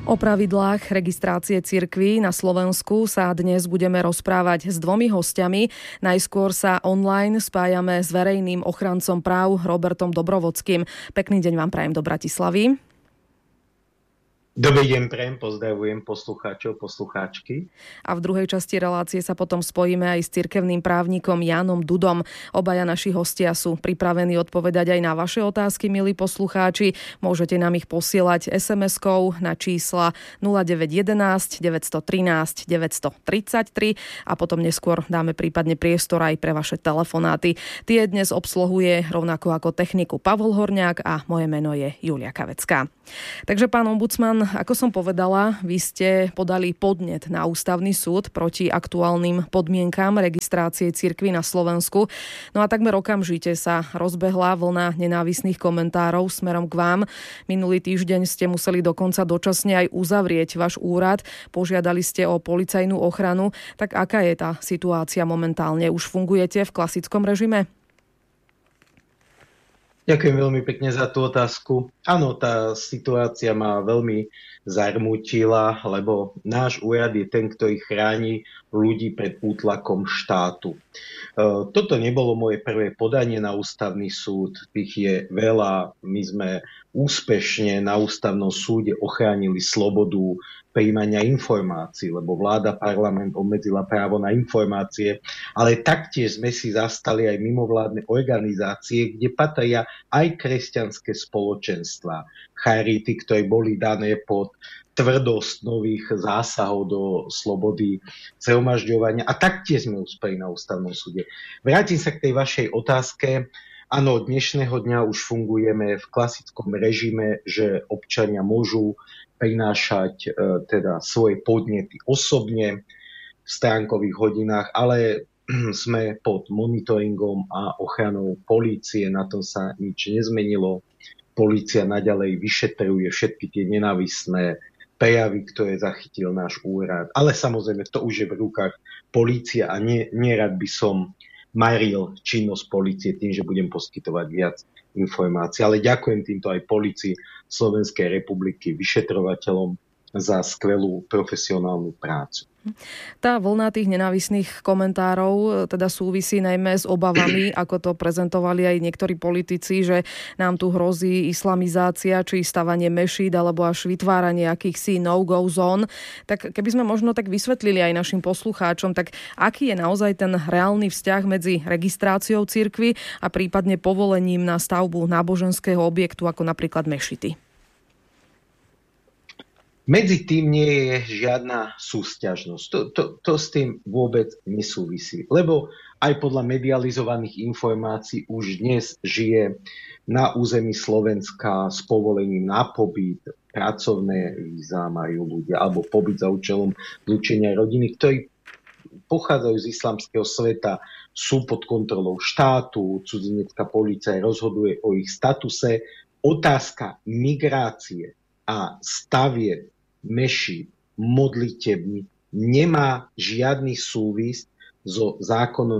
O pravidlách registrácie cirkví na Slovensku sa dnes budeme rozprávať s dvomi hostiami. Najskôr sa online spájame s verejným ochrancom práv Robertom Dobrovodským. Pekný deň vám prajem do Bratislavy. Dobrý deň, prajem, pozdravujem poslucháčov, poslucháčky. A v druhej časti relácie sa potom spojíme aj s cirkevným právnikom Jánom Dudom. Obaja naši hostia sú pripravení odpovedať aj na vaše otázky, milí poslucháči. Môžete nám ich posielať SMS-kou na čísla 0911 913 933 a potom neskôr dáme prípadne priestor aj pre vaše telefonáty. Tie dnes obsluhuje rovnako ako techniku Pavol Horňák a moje meno je Julia Kavecká. Takže pán ombudsman, ako som povedala, vy ste podali podnet na ústavný súd proti aktuálnym podmienkám registrácie cirkvi na Slovensku. No a takmer okamžite sa rozbehla vlna nenávistných komentárov smerom k vám. Minulý týždeň ste museli dokonca dočasne aj uzavrieť váš úrad. Požiadali ste o policajnú ochranu. Tak aká je tá situácia momentálne? Už fungujete v klasickom režime? Ďakujem veľmi pekne za tú otázku. Áno, tá situácia ma veľmi zarmútila, lebo náš úrad je ten, ktorý chráni ľudí pred útlakom štátu. Toto nebolo moje prvé podanie na ústavný súd, tých je veľa. My sme úspešne na ústavnom súde ochránili slobodu prijímania informácií, lebo vláda, parlament obmedzila právo na informácie, ale taktiež sme si zastali aj mimovládne organizácie, kde patria aj kresťanské spoločenstvá, charity, ktoré boli dané pod tvrdosť nových zásahov do slobody zhromažďovania a taktiež sme uspeli na ústavnom súde. Vrátim sa k tej vašej otázke. Áno, dnešného dňa už fungujeme v klasickom režime, že občania môžu prinášať teda svoje podnety osobne v stránkových hodinách, ale sme pod monitoringom a ochranou polície, na tom sa nič nezmenilo. Polícia naďalej vyšetruje všetky tie nenávistné prejavy, ktoré zachytil náš úrad. Ale samozrejme, to už je v rukách polície a nerad by som maril činnosť polície tým, že budem poskytovať viac informácií. Ale ďakujem týmto aj polícii Slovenskej republiky, vyšetrovateľom za skvelú profesionálnu prácu. Tá vlna tých nenávistných komentárov teda súvisí najmä s obavami, ako to prezentovali aj niektorí politici, že nám tu hrozí islamizácia, či stavanie mešít, alebo až vytváranie akýchsi no-go zón. Tak keby sme možno tak vysvetlili aj našim poslucháčom, tak aký je naozaj ten reálny vzťah medzi registráciou cirkvi a prípadne povolením na stavbu náboženského objektu, ako napríklad mešity? Medzi tým nie je žiadna súsťažnosť. To s tým vôbec nesúvisí. Lebo aj podľa medializovaných informácií už dnes žije na území Slovenska s povolením na pobyt, pracovné víza majú ľudia, alebo pobyt za účelom zlúčenia rodiny, ktorí pochádzajú z islamského sveta, sú pod kontrolou štátu, cudzinecká polícia rozhoduje o ich statuse. Otázka migrácie a stavieb mešít, modlitební nemá žiadny súvis so zákonom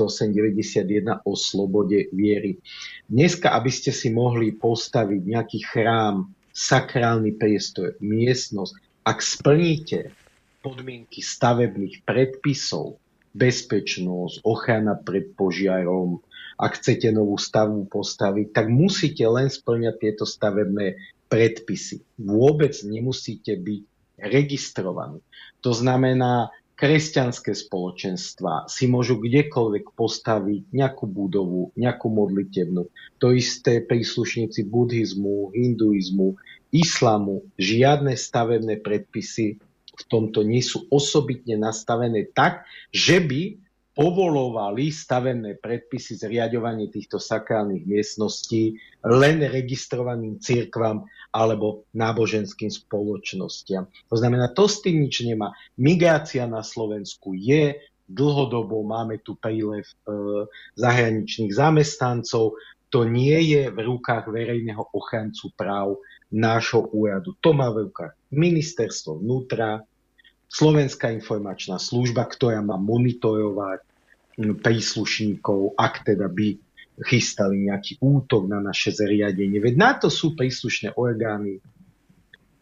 308/91 o slobode viery. Dneska, aby ste si mohli postaviť nejaký chrám, sakrálny priestor, miestnosť, ak splníte podmienky stavebných predpisov, bezpečnosť, ochrana pred požiarom, ak chcete novú stavbu postaviť, tak musíte len splňať tieto stavebné predpisy. Vôbec nemusíte byť registrovaní. To znamená, kresťanské spoločenstvá si môžu kdekoľvek postaviť nejakú budovu, nejakú modlitebnú. To isté príslušníci buddhizmu, hinduizmu, islamu. Žiadne stavebné predpisy v tomto nie sú osobitne nastavené tak, že by povolovali stavebné predpisy zriaďovanie týchto sakrálnych miestností len registrovaným cirkvám alebo náboženským spoločnostiam. To znamená, to s tým nič nemá. Migrácia na Slovensku je dlhodobo, máme tu prílev zahraničných zamestnancov, to nie je v rukách verejného ochrancu práv nášho úradu. To má v rukách ministerstvo vnútra, Slovenská informačná služba, ktorá má monitorovať príslušníkov, ak teda by chystali nejaký útok na naše zariadenie. Veď na to sú príslušné orgány.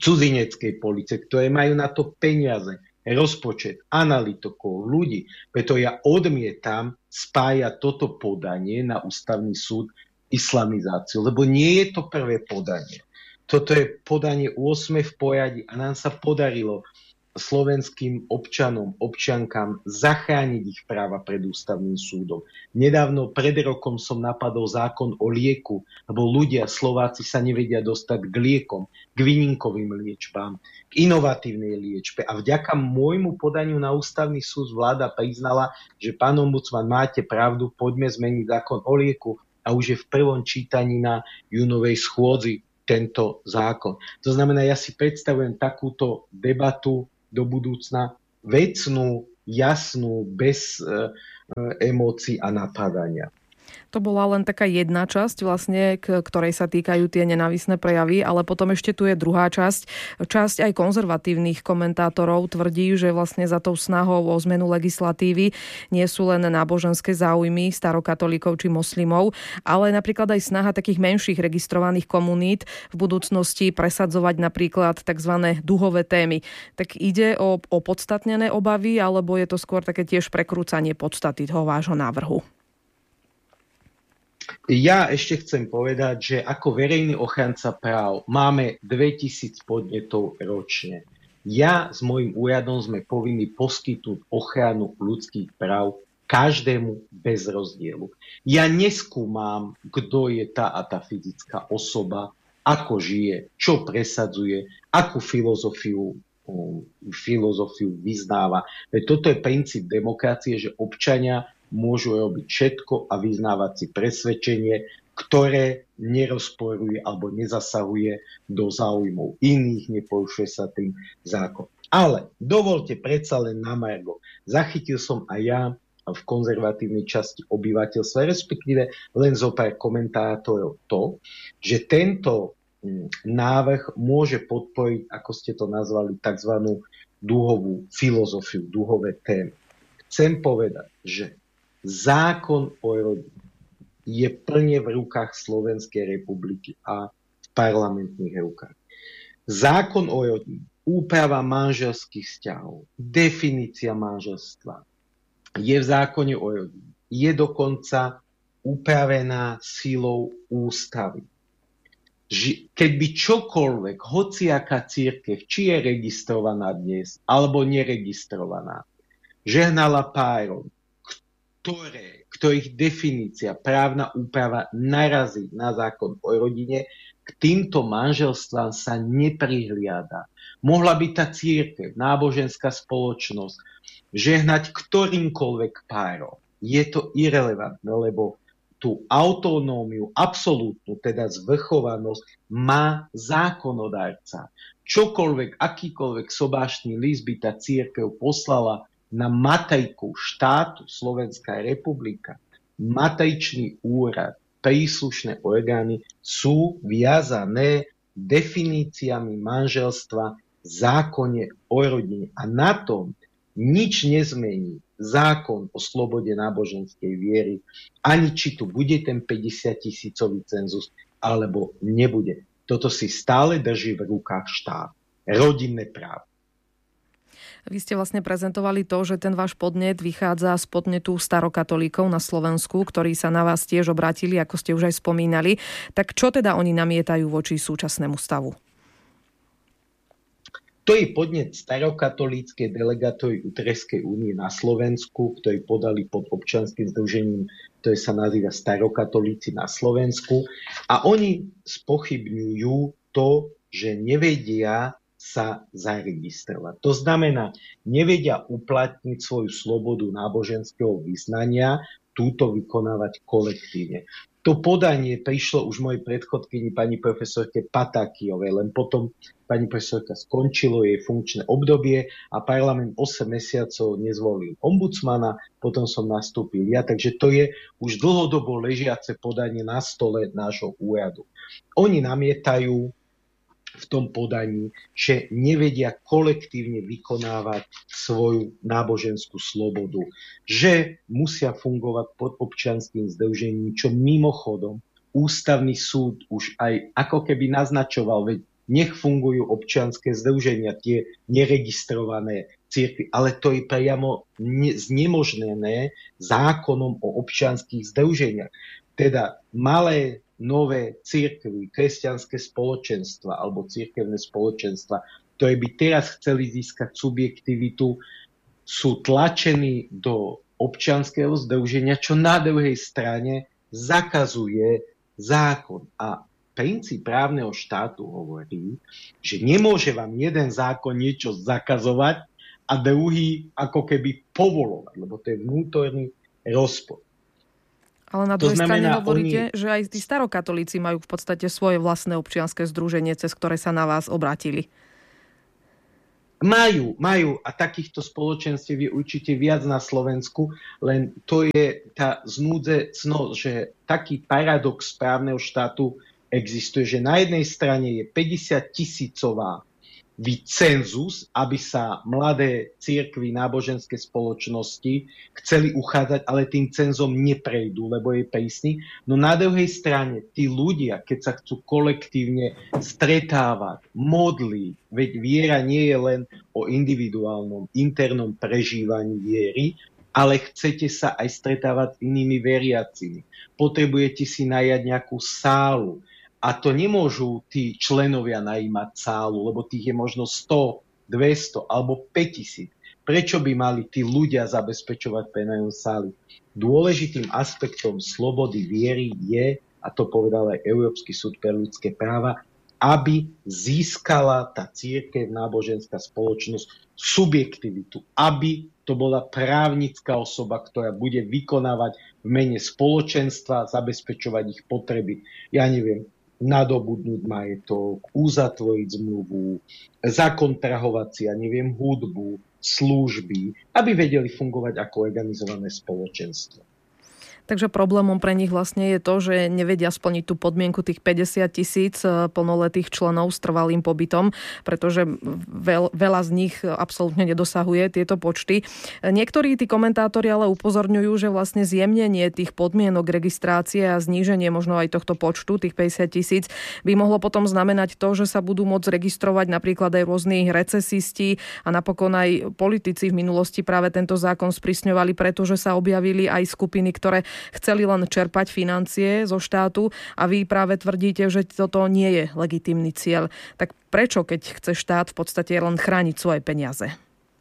cudzineckej policie, ktoré majú na to peniaze, rozpočet, analytikov, ľudí. Preto ja odmietam spájať toto podanie na ústavný súd islamizáciu, lebo nie je to prvé podanie. Toto je podanie 8 v poradí a nám sa podarilo slovenským občanom, občiankám zachrániť ich práva pred ústavným súdom. Nedávno pred rokom som napadol zákon o lieku, lebo ľudia, Slováci sa nevedia dostať k liekom, k výnimkovým liečbám, k inovatívnej liečbe. A vďaka môjmu podaniu na ústavný súd vláda priznala, že pán ombudsman, máte pravdu, poďme zmeniť zákon o lieku a už je v prvom čítaní na júnovej schôdzi tento zákon. To znamená, ja si predstavujem takúto debatu do budúcna vecnú, jasnú, bez emócií a napádania. To bola len taká jedna časť, vlastne, k ktorej sa týkajú tie nenávisné prejavy, ale potom ešte tu je druhá časť. Časť aj konzervatívnych komentátorov tvrdí, že vlastne za tou snahou o zmenu legislatívy nie sú len náboženské záujmy starokatolíkov či moslimov, ale napríklad aj snaha takých menších registrovaných komunít v budúcnosti presadzovať napríklad tzv. Duhové témy. Tak ide o opodstatnené obavy, alebo je to skôr také tiež prekrúcanie podstaty toho vášho návrhu? Ja ešte chcem povedať, že ako verejný ochranca práv máme 2000 podnetov ročne. Ja s mojím úradom sme povinní poskytnúť ochranu ľudských práv každému bez rozdielu. Ja neskúmam, kto je tá a tá fyzická osoba, ako žije, čo presadzuje, akú filozofiu vyznáva. Toto je princíp demokracie, že občania môžu robiť všetko a vyznávať si presvedčenie, ktoré nerozporuje alebo nezasahuje do záujmov iných, neporušuje sa tým zákon. Ale dovolte predsa len na margo. Zachytil som aj ja v konzervatívnej časti obyvateľstva, respektíve len zo pár komentátorov to, že tento návrh môže podporiť, ako ste to nazvali, tzv. Duhovú filozofiu, duhové témy. Chcem povedať, že zákon o rodine je plne v rukách Slovenskej republiky a v parlamentných rukách. Zákon o rodine, úprava manželských vzťahov, definícia manželstva je v zákone o rodine. Je dokonca upravená silou ústavy. Keby čokoľvek, hociaká cirkev, či je registrovaná dnes, alebo neregistrovaná, žehnala párom, ktorých definícia, právna úprava narazí na zákon o rodine, k týmto manželstvám sa neprihliada. Mohla by tá cirkev, náboženská spoločnosť žehnať ktorýmkoľvek párom. Je to irelevantné, lebo tú autonómiu, absolútnu, teda zvrchovanosť, má zákonodárca. Čokoľvek, akýkoľvek sobášny list by tá cirkev poslala na matriku štátu Slovenská republika, matričný úrad, príslušné orgány sú viazané definíciami manželstva v zákone o rodine. A na tom nič nezmení zákon o slobode náboženskej viery, ani či tu bude ten 50 000 cenzus, alebo nebude. Toto si stále drží v rukách štát. Rodinné právo. Vy ste vlastne prezentovali to, že ten váš podnet vychádza z podnetu starokatolíkov na Slovensku, ktorí sa na vás tiež obrátili, ako ste už aj spomínali. Tak čo teda oni namietajú voči súčasnému stavu? To je podnet starokatolíckej delegátovej Utreskej únie na Slovensku, ktorí podali pod občianskym združením, ktoré sa nazýva Starokatolíci na Slovensku. A oni spochybňujú to, že nevedia sa zaregistrovať. To znamená, nevedia uplatniť svoju slobodu náboženského vyznania, túto vykonávať kolektívne. To podanie prišlo už mojej predchodkyni pani profesorke Patakijovej, len potom pani profesorka skončilo jej funkčné obdobie a parlament 8 mesiacov nezvolil ombudsmana, potom som nastúpil ja, takže to je už dlhodobo ležiace podanie na stole nášho úradu. Oni namietajú v tom podaní, že nevedia kolektívne vykonávať svoju náboženskú slobodu, že musia fungovať pod občianskym združením, čo mimochodom ústavný súd už aj ako keby naznačoval, veď nech fungujú občianske združenia, tie neregistrované cirkvi, ale to je priamo znemožnené zákonom o občianskych združeniach. Teda malé nové cirkvi, kresťanské spoločenstva alebo cirkevné spoločenstva, ktoré by teraz chceli získať subjektivitu, sú tlačení do občianskeho združenia, čo na druhej strane zakazuje zákon. A princíp právneho štátu hovorí, že nemôže vám jeden zákon niečo zakazovať a druhý ako keby povolovať, lebo to je vnútorný rozpor. Ale na druhej strane hovoríte, že aj tí starokatolíci majú v podstate svoje vlastné občianske združenie, cez ktoré sa na vás obratili. Majú a takýchto spoločenstiev je určite viac na Slovensku, len to je tá znúdzecnosť, že taký paradox právneho štátu existuje, že na jednej strane je 50 000 cenzus, aby sa mladé cirkvi, náboženské spoločnosti chceli uchádzať, ale tým cenzom neprejdú, lebo je prísny. No na druhej strane tí ľudia, keď sa chcú kolektívne stretávať, modliť, veď viera nie je len o individuálnom, internom prežívaní viery, ale chcete sa aj stretávať s inými veriacimi. Potrebujete si najať nejakú sálu. A to nemôžu tí členovia najímať sálu, lebo tých je možno 100, 200 alebo 5000. Prečo by mali tí ľudia zabezpečovať prenájom sály? Dôležitým aspektom slobody viery je, a to povedal aj Európsky súd pre ľudské práva, aby získala tá cirkev, náboženská spoločnosť subjektivitu, aby to bola právnická osoba, ktorá bude vykonávať v mene spoločenstva, zabezpečovať ich potreby. Ja neviem, nadobudnúť majetok, uzatvoriť zmluvu, zakontrahovať si, ja neviem, hudbu, služby, aby vedeli fungovať ako organizované spoločenstvo. Takže problémom pre nich vlastne je to, že nevedia splniť tú podmienku tých 50 000 plnoletých členov s trvalým pobytom, pretože veľa z nich absolútne nedosahuje tieto počty. Niektorí tí komentátori ale upozorňujú, že vlastne zjemnenie tých podmienok registrácie a zníženie možno aj tohto počtu, tých 50 000, by mohlo potom znamenať to, že sa budú môcť registrovať napríklad aj rôzni recesisti a napokon aj politici v minulosti práve tento zákon sprísňovali, pretože sa objavili aj skupiny, ktoré chceli len čerpať financie zo štátu a vy práve tvrdíte, že toto nie je legitímny cieľ. Tak prečo, keď chce štát v podstate len chrániť svoje peniaze?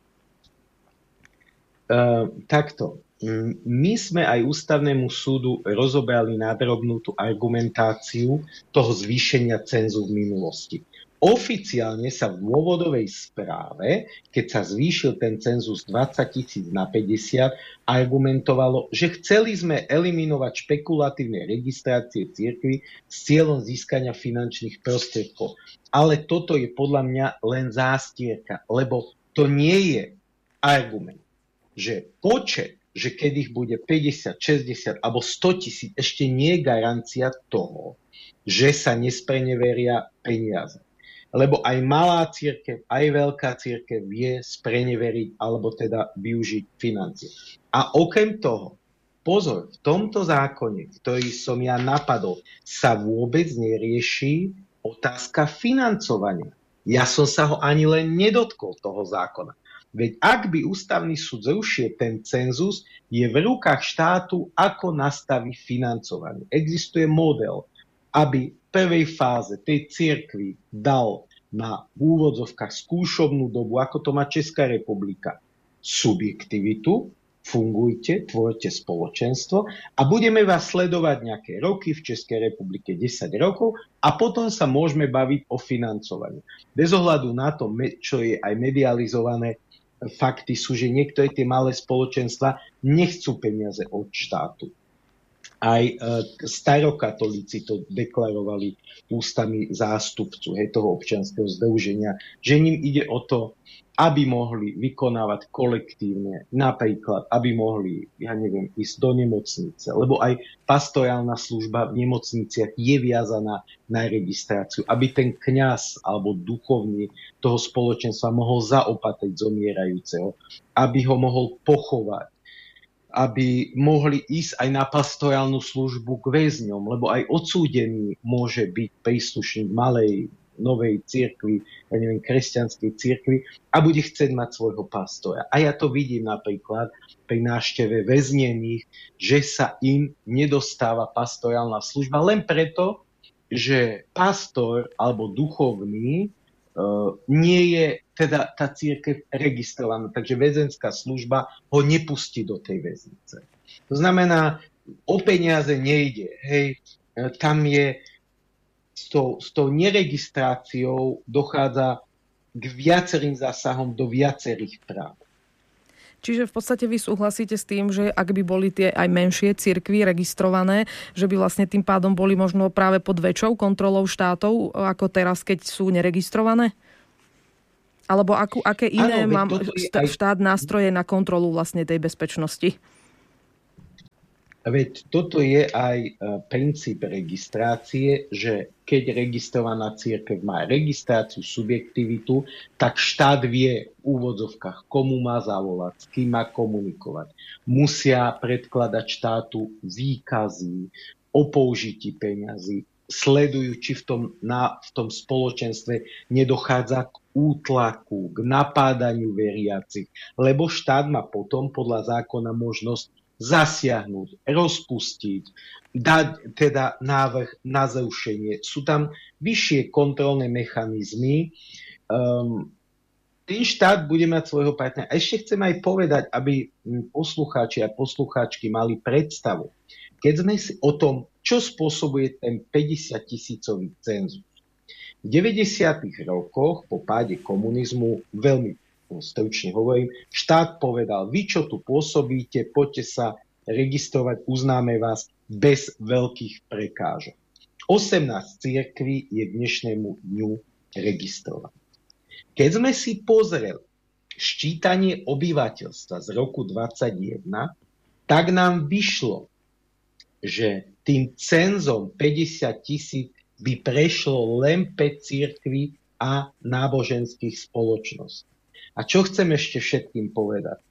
Takto. My sme aj ústavnému súdu rozobrali nadrobnú tú argumentáciu toho zvýšenia cenzu v minulosti. Oficiálne sa v dôvodovej správe, keď sa zvýšil ten cenzus 20 000 na 50, argumentovalo, že chceli sme eliminovať špekulatívne registrácie cirkvi s cieľom získania finančných prostriedkov. Ale toto je podľa mňa len zástierka, lebo to nie je argument, že počet, že keď ich bude 50, 60 alebo 100 000, ešte nie je garancia toho, že sa nespreneveria peniaze. Lebo aj malá cirkev, aj veľká cirkev vie spreneveriť alebo teda využiť financie. A okrem toho, pozor, v tomto zákone, ktorý som ja napadol, sa vôbec nerieši otázka financovania. Ja som sa ho ani len nedotkol toho zákona. Veď ak by ústavný súd zrušil ten cenzus, je v rukách štátu, ako nastaví financovanie. Existuje model, aby v prvej fáze tej cirkvi dal na úvodzovkách skúšobnú dobu, ako to má Česká republika, subjektivitu, fungujte, tvorte spoločenstvo a budeme vás sledovať nejaké roky, v Českej republike 10 rokov a potom sa môžeme baviť o financovaní. Bez ohľadu na to, čo je aj medializované, fakty sú, že niektoré tie malé spoločenstva nechcú peniaze od štátu. Aj starokatolíci to deklarovali ústami zástupcu toho občianskeho združenia, že ním ide o to, aby mohli vykonávať kolektívne, napríklad, aby mohli, ja neviem, ísť do nemocnice, lebo aj pastorálna služba v nemocniciach je viazaná na registráciu, aby ten kňaz alebo duchovný toho spoločenstva mohol zaopatriť zomierajúceho, aby ho mohol pochovať, aby mohli ísť aj na pastorálnu službu k väzňom, lebo aj odsúdený môže byť príslušník malej novej cirkvi, ja neviem, kresťanskej cirkvi a bude chcieť mať svojho pastora. A ja to vidím napríklad pri návšteve väznených, že sa im nedostáva pastorálna služba len preto, že pastor alebo duchovný nie je teda tá cirkev registrovaná, takže väzenská služba ho nepustí do tej väznice. To znamená, o peniaze nejde. Hej, tam je s tou neregistráciou dochádza k viacerým zásahom do viacerých práv. Čiže v podstate vy súhlasíte s tým, že ak by boli tie aj menšie cirkvi registrované, že by vlastne tým pádom boli možno práve pod väčšou kontrolou štátov, ako teraz, keď sú neregistrované? Alebo aké iné má štát nástroje na kontrolu vlastne tej bezpečnosti? Veď toto je aj princíp registrácie, že keď registrovaná cirkev má registráciu, subjektivitu, tak štát vie v úvodzovkách, komu má zavolať, s kým má komunikovať. Musia predkladať štátu výkazy o použití peňazí, sledujú, či v tom spoločenstve nedochádza k útlaku, k napádaniu veriacich, lebo štát má potom podľa zákona možnosť zasiahnuť, rozpustiť, dať teda návrh na zrušenie. Sú tam vyššie kontrolné mechanizmy. Ten štát bude mať svojho partnera. A ešte chcem aj povedať, aby poslucháči a poslucháčky mali predstavu. Keď sme si o tom, čo spôsobuje ten 50 000 cenzus. V 90. rokoch po páde komunizmu veľmi stručne hovorím, štát povedal, vy čo tu pôsobíte, poďte sa registrovať, uznáme vás bez veľkých prekážok. 18 cirkví je k dnešnému dňu registrované. Keď sme si pozreli ščítanie obyvateľstva z roku 2021, tak nám vyšlo, že tým cenzom 50 000 by prešlo len 5 cirkví a náboženských spoločností. A čo chcem ešte všetkým povedať?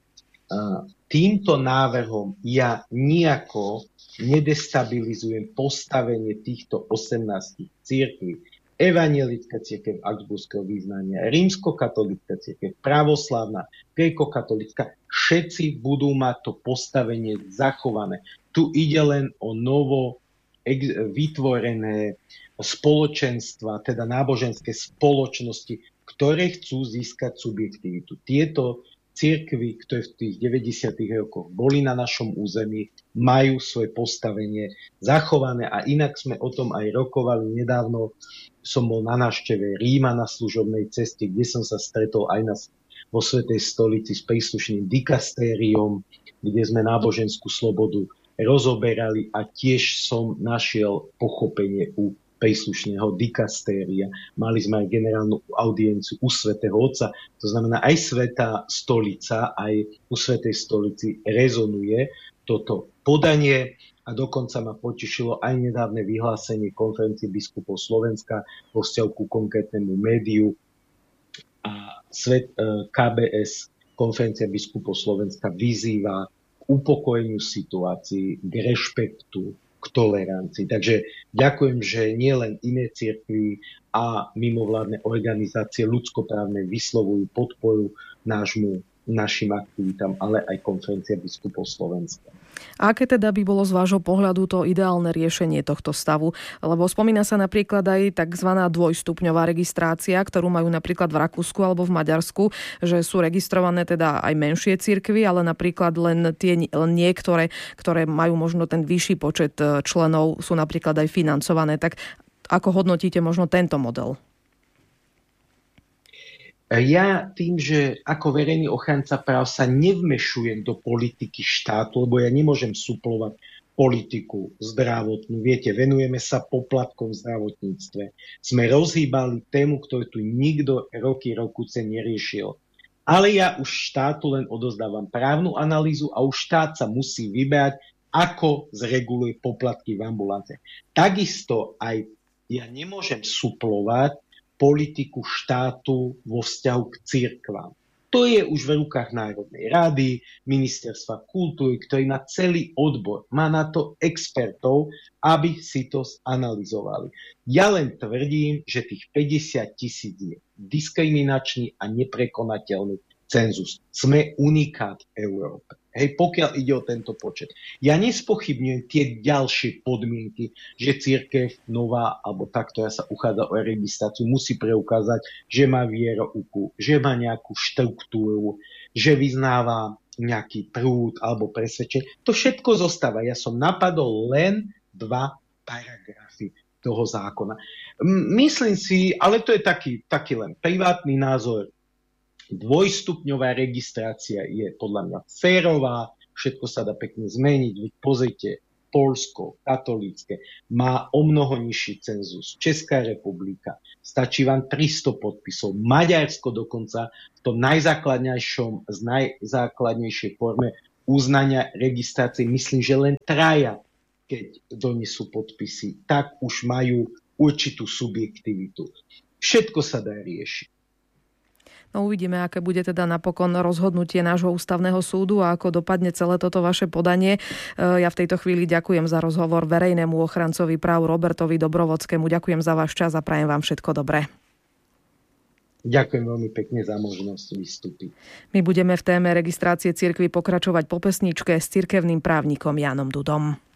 Týmto návrhom ja nejako nedestabilizujem postavenie týchto 18 cirkví. Evanjelická cirkev augsburského vyznania, rímskokatolícka cirkev, pravoslávna, grékokatolícka, všetci budú mať to postavenie zachované. Tu ide len o novo vytvorené spoločenstva, teda náboženské spoločnosti, ktoré chcú získať subjektivitu. Tieto cirkvy, ktoré v tých 90. rokoch boli na našom území, majú svoje postavenie zachované a inak sme o tom aj rokovali. Nedávno som bol na návšteve Ríma na služobnej ceste, kde som sa stretol aj vo Svätej stolici s príslušným dikastériom, kde sme náboženskú slobodu rozoberali a tiež som našiel pochopenie u príslušného dikastéria. Mali sme aj generálnu audienciu u Svätého Otca. To znamená, aj Svätá stolica, aj u Svätej stolici rezonuje toto podanie a dokonca ma potešilo aj nedávne vyhlásenie konferencie biskupov Slovenska vo vzťahu ku konkrétnemu médiu a KBS, konferencia biskupov Slovenska, vyzýva k upokojeniu situácií, k rešpektu, k tolerancii. Takže ďakujem, že nielen iné cirkvi a mimovládne organizácie ľudskoprávne vyslovujú podporu našim aktivitám, ale aj konferencia biskupov Slovenska. A aké teda by bolo z vášho pohľadu to ideálne riešenie tohto stavu? Lebo spomína sa napríklad aj tzv. Dvojstupňová registrácia, ktorú majú napríklad v Rakúsku alebo v Maďarsku, že sú registrované teda aj menšie cirkvy, ale napríklad len niektoré, ktoré majú možno ten vyšší počet členov, sú napríklad aj financované. Tak ako hodnotíte možno tento model? Ja tým, že ako verejný ochranca práv sa nevmešujem do politiky štátu, lebo ja nemôžem suplovať politiku zdravotnú. Viete, venujeme sa poplatkom v zdravotníctve. Sme rozhýbali tému, ktorú tu nikto roky neriešil. Ale ja už štátu len odozdávam právnu analýzu a už štát sa musí vyberať, ako zreguluje poplatky v ambulante. Takisto aj ja nemôžem suplovať politiku štátu vo vzťahu k cirkvám. To je už v rukách Národnej rady, Ministerstva kultúry, ktorý má celý odbor, má na to expertov, aby si to analyzovali. Ja len tvrdím, že tých 50 000 je diskriminačný a neprekonateľný cenzus. Sme unikát v Európe. Hej, pokiaľ ide o tento počet. Ja nespochybňujem tie ďalšie podmienky, že cirkev nová, alebo tá, ktorá sa uchádza o registráciu, musí preukázať, že má vierouku, že má nejakú štruktúru, že vyznáva nejaký prúd alebo presvedčenie. To všetko zostáva. Ja som napadol len 2 paragrafy toho zákona. Myslím si, ale to je taký len privátny názor, dvojstupňová registrácia je podľa mňa férová, všetko sa dá pekne zmeniť. Veď pozrite, Poľsko, katolícke, má o mnoho nižší cenzus. Česká republika, stačí vám 300 podpisov. Maďarsko dokonca v tom najzákladnejšej forme uznania registrácie, myslím, že len 3, keď donesú podpisy, tak už majú určitú subjektivitu. Všetko sa dá riešiť. No uvidíme, aké bude teda napokon rozhodnutie nášho ústavného súdu a ako dopadne celé toto vaše podanie. Ja v tejto chvíli ďakujem za rozhovor verejnému ochrancovi práv Robertovi Dobrovodskému. Ďakujem za váš čas a prajem vám všetko dobré. Ďakujem veľmi pekne za možnosť vystúpiť. My budeme v téme registrácie cirkvi pokračovať po pesničke s cirkevným právnikom Jánom Dudom.